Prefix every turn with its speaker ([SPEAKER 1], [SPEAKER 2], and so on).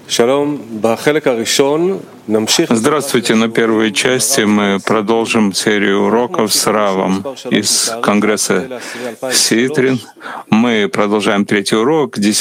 [SPEAKER 1] Здравствуйте. На первой части мы продолжим серию уроков с Равом из Конгресса Ситрин. Мы продолжаем третий урок,